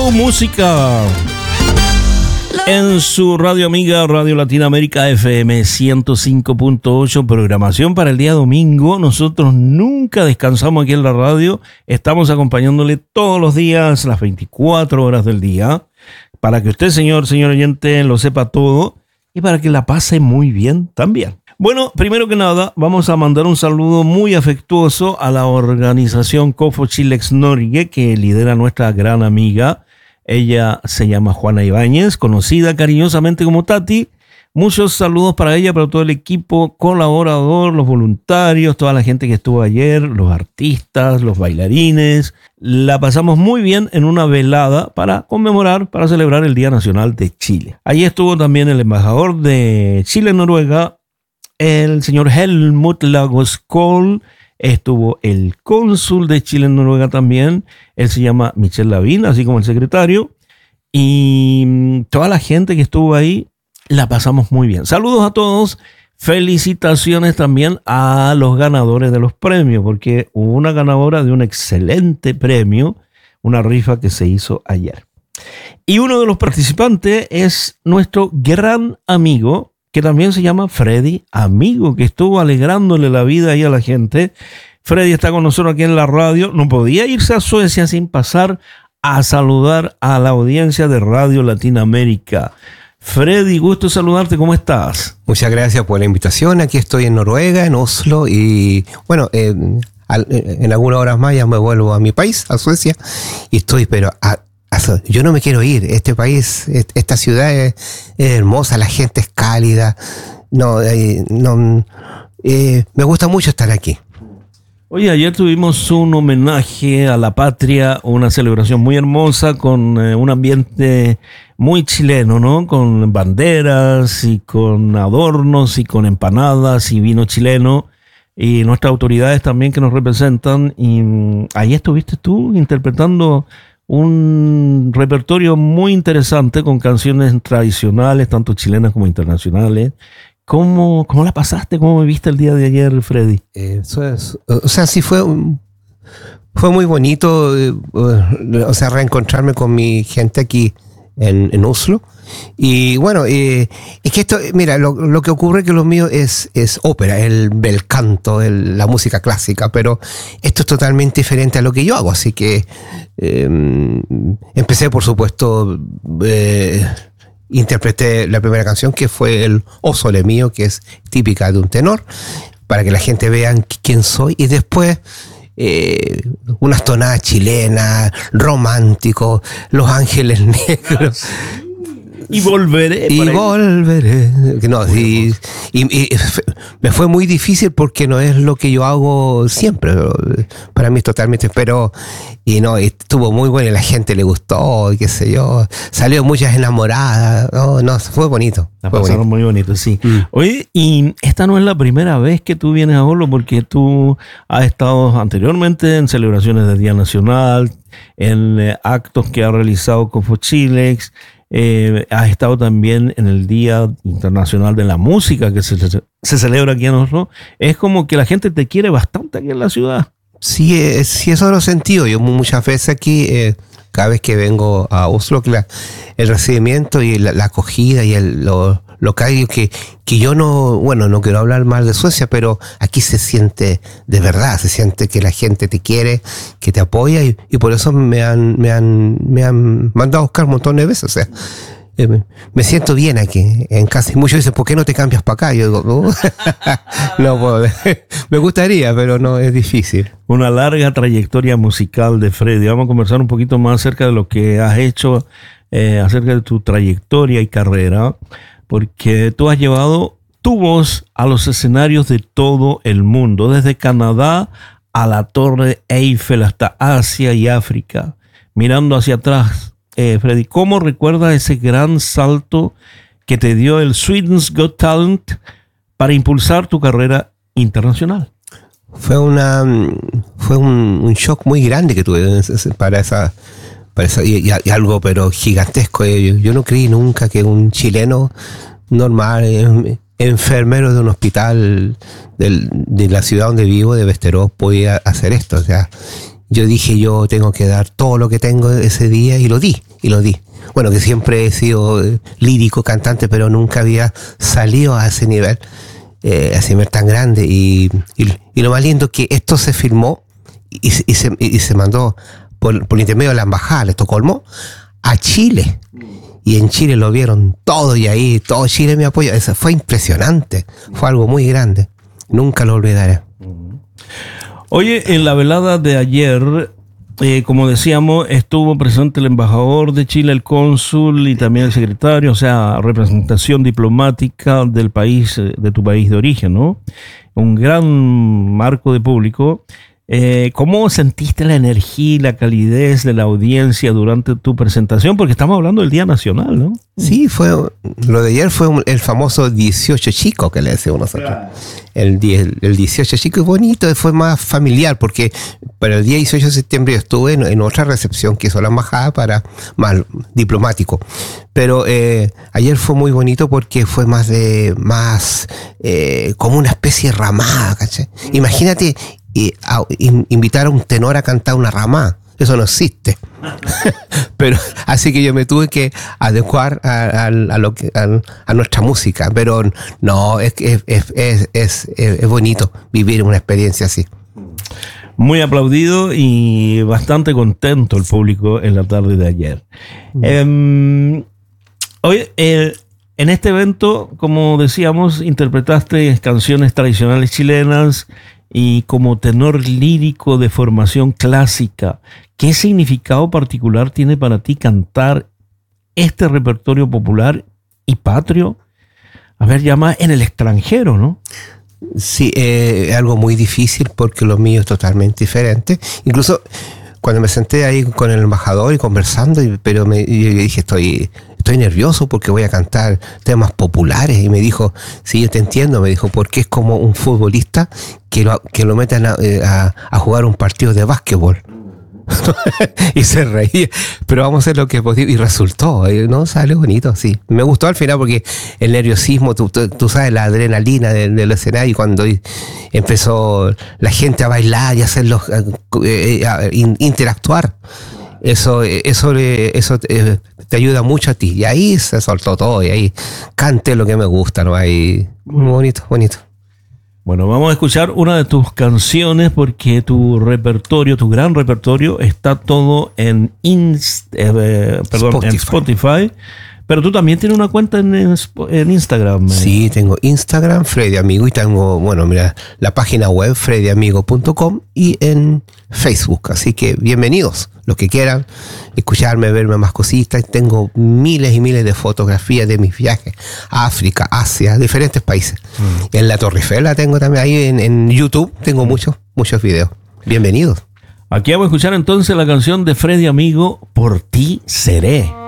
Flow Música en su radio amiga Radio Latinoamérica FM 105.8, programación para el día domingo. Nosotros nunca descansamos aquí en la radio, estamos acompañándole todos los días, las 24 horas del día, para que usted, señor oyente, lo sepa todo y para que la pase muy bien también. Bueno, primero que nada, vamos a mandar un saludo muy afectuoso a la organización Kofo Chilex Norge, que lidera nuestra gran amiga. Ella se llama Juana Ibáñez, conocida cariñosamente como Tati. Muchos saludos para ella, para todo el equipo colaborador, los voluntarios, toda la gente que estuvo ayer, los artistas, los bailarines. La pasamos muy bien en una velada para conmemorar, para celebrar el Día Nacional de Chile. Allí estuvo también el embajador de Chile en Noruega, el señor Helmut Lagos Kohl. Estuvo el cónsul de Chile en Noruega también. Él se llama Michel Lavín, así como el secretario. Y toda la gente que estuvo ahí, la pasamos muy bien. Saludos a todos. Felicitaciones también a los ganadores de los premios, porque hubo una ganadora de un excelente premio, una rifa que se hizo ayer. Y uno de los participantes es nuestro gran amigo, que también se llama Freddy Amigo, que estuvo alegrándole la vida ahí a la gente. Freddy está con nosotros aquí en la radio. No podía irse a Suecia sin pasar a saludar a la audiencia de Radio Latinoamérica. Freddy, gusto saludarte, ¿cómo estás? Muchas gracias por la invitación. Aquí estoy en Noruega, en Oslo, y bueno, en algunas horas más ya me vuelvo a mi país, a Suecia, y estoy, pero yo no me quiero ir. Este país, esta ciudad es hermosa, la gente es cálida. Me gusta mucho estar aquí. Oye, ayer tuvimos un homenaje a la patria, una celebración muy hermosa con un ambiente muy chileno, ¿no? Con banderas y con adornos y con empanadas y vino chileno y nuestras autoridades también que nos representan. Y ahí estuviste tú interpretando un repertorio muy interesante con canciones tradicionales, tanto chilenas como internacionales. ¿Cómo la pasaste? ¿Cómo viviste el día de ayer, Freddy? Sí fue muy bonito, reencontrarme con mi gente aquí en Oslo. Y bueno, es que esto, mira, lo que ocurre es que lo mío es ópera, el bel canto, la música clásica, pero esto es totalmente diferente a lo que yo hago, así que empecé, por supuesto, interpreté la primera canción, que fue el O Sole Mio, que es típica de un tenor, para que la gente vea quién soy, y después unas tonadas chilenas, románticos, Los Ángeles Negros. Y volveré. No, y me fue muy difícil porque no es lo que yo hago siempre. Para mí es totalmente. Pero, estuvo muy bueno y a la gente le gustó, y qué sé yo. Salió muchas enamoradas. Fue bonito. La pasaron muy bonito, sí. Oye, y esta no es la primera vez que tú vienes a Oslo, porque tú has estado anteriormente en celebraciones del Día Nacional, en actos que ha realizado Kofo Chilex. Has estado también en el Día Internacional de la Música que se celebra aquí en Oslo. Es como que la gente te quiere bastante aquí en la ciudad. Sí, eso lo he sentido. Yo muchas veces aquí, cada vez que vengo a Oslo, el recibimiento y la acogida y lo que yo no quiero hablar mal de Suecia, pero aquí se siente de verdad, se siente que la gente te quiere, que te apoya, y por eso me han mandado a buscar un montón de veces. O sea, me siento bien aquí en casa, y muchos dicen, ¿por qué no te cambias para acá? Yo digo, no puedo. Me gustaría, pero no, es difícil. Una larga trayectoria musical de Freddy. Vamos a conversar un poquito más acerca de lo que has hecho, acerca de tu trayectoria y carrera, porque tú has llevado tu voz a los escenarios de todo el mundo, desde Canadá a la Torre Eiffel hasta Asia y África. Mirando hacia atrás, Freddy, ¿cómo recuerdas ese gran salto que te dio el Sweden's Got Talent para impulsar tu carrera internacional? Fue un shock muy grande que tuve para esa y algo pero gigantesco. Yo no creí nunca que un chileno normal, enfermero de un hospital de la ciudad donde vivo, de Västerås, podía hacer esto. O sea, yo dije, yo tengo que dar todo lo que tengo ese día, y lo di. Bueno, que siempre he sido lírico, cantante, pero nunca había salido a ese nivel tan grande. Y lo más lindo es que esto se filmó y se mandó por intermedio de la embajada de Estocolmo a Chile. Y en Chile lo vieron todo, y ahí todo Chile me apoyó. Eso fue impresionante, fue algo muy grande. Nunca lo olvidaré. Oye, en la velada de ayer, como decíamos, estuvo presente el embajador de Chile, el cónsul y también el secretario, o sea, representación diplomática del país, de tu país de origen, ¿no? Un gran marco de público. ¿Cómo sentiste la energía y la calidez de la audiencia durante tu presentación? Porque estamos hablando del Día Nacional, ¿no? Sí, lo de ayer fue el famoso 18 chico que le decimos nosotros. Claro. El 18 chico es bonito, fue más familiar, porque para el día 18 de septiembre yo estuve en otra recepción que hizo la embajada para más diplomático. Pero ayer fue muy bonito porque fue más como una especie de ramada, ¿cachai? Imagínate invitar a un tenor a cantar una ramada. Eso no existe. Pero así que yo me tuve que adecuar a nuestra música. Pero no, es bonito vivir una experiencia así. Muy aplaudido y bastante contento el público en la tarde de ayer. Oye, en este evento, como decíamos, interpretaste canciones tradicionales chilenas y como tenor lírico de formación clásica. ¿Qué significado particular tiene para ti cantar este repertorio popular y patrio? A ver, ya más en el extranjero, ¿no? Sí, es algo muy difícil porque lo mío es totalmente diferente. Incluso cuando me senté ahí con el embajador y conversando, pero yo dije, estoy nervioso porque voy a cantar temas populares. Y me dijo, sí, yo te entiendo, me dijo, porque es como un futbolista que lo metan a jugar un partido de básquetbol. Y se reía, pero vamos a hacer lo que podía, y resultó, ¿no? Sale bonito, sí. Me gustó al final porque el nerviosismo, tú sabes, la adrenalina del escenario, y cuando empezó la gente a bailar y a hacerlos interactuar, eso te ayuda mucho a ti. Y ahí se soltó todo, y ahí canté lo que me gusta, ¿no? Ahí, bonito. Bueno, vamos a escuchar una de tus canciones porque tu gran repertorio está todo en Spotify. Pero tú también tienes una cuenta en Instagram. Sí, tengo Instagram, Freddy Amigo, y tengo, la página web freddyamigo.com y en Facebook. Así que bienvenidos, los que quieran escucharme, verme más cositas. Tengo miles y miles de fotografías de mis viajes a África, Asia, diferentes países. En la Torre Eiffel la tengo también, ahí en YouTube tengo muchos videos. Bienvenidos. Aquí vamos a escuchar entonces la canción de Freddy Amigo, Por ti seré.